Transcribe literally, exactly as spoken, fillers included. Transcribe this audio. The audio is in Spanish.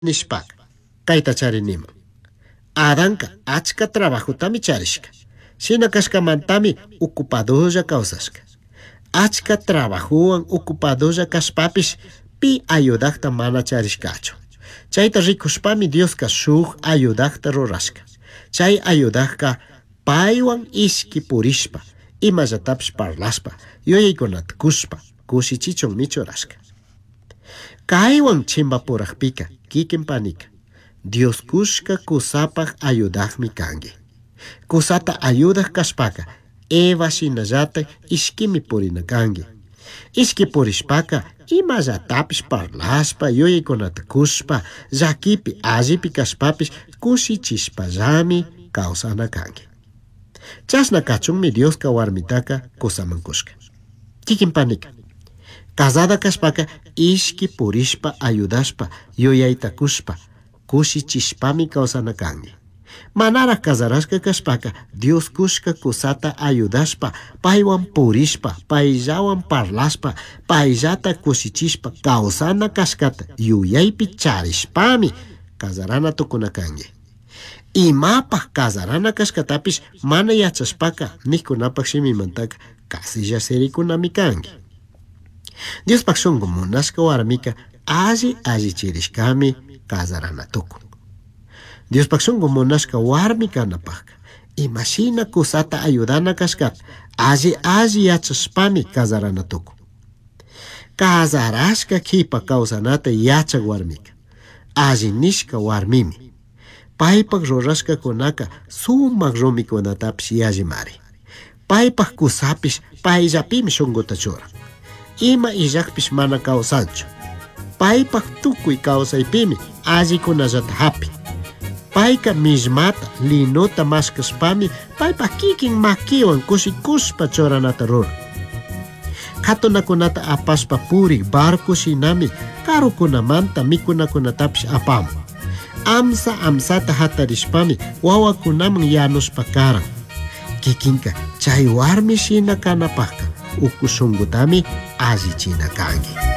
nishpaka kayta charinima. Adanka achka trabajutami charishka. Shina kashkamantami ocupadolla kawsashka. Achka trabajuwan ocupadolla kashpapish pi ayudakta mana charishkachu. Chayta rikushpami Dioska shuk ayudakta rurashka. Chay ayudakka paywan ishki purishpa imallatapish parlashpa yuyaykunata kushpa kushichichun michurashka. Kaywan chimbapurajpika kikin panika Dios kushka kusapak ayudakmi kangi. Kusata ayudak kashpaka Eva shinallata ishkimi purina kangi. Ishki purishpaka imallatapish parlashpa yuyaykunata kushpa llakipi allipi kashpapish kushichishpallami kawsana kangi. Chashna kachunmi Dioska warmitaka kusamankushka. Kikin panika casada kashpaka ishki purishpa ayudashpa yuyayta kushpa kushichishpami kawsana kangi. Manara casarashka kashpaka Dios kushka kusata ayudashpa paywan purishpa payllawan parlashpa payllata kushichishpa kawsana kashkata yuyaypi charishpami casarana tukuna kangi. Imapak casarana kashkatapish mana yachashpaka nikunapak shimimantaka kasilla serikunami kangi. Diospak shunqu munashka warmika alli allichirishkami casarana tukun. Diospak shunqu munashka warmi kanapaka imashina kusata ayudana kashkata alli alli yachashpami casarana tukun. Casarashka kipa kawsanata yachak warmika alli nishka warmimi. Paypak rurashka kunaka sumak rumikunatapish yallimari. Paypak kusapish payllapimi shunquta chura. Ima illakpish mana kawsanchu. Paypak tukuy kawsaypimi allikunallata hapi. Payka mismata linuta mashkashpami paypak kikin makiwan kushikushpa churanata rura. Katunakunata apashpa purik barco shinami karukunamanta mikunakunatapish apamu. Amsa amsata hatarishpami wawakunaman yanushpa karan. Kikinka chay warmi shina kanapaka uku shunqutami allichina kangi.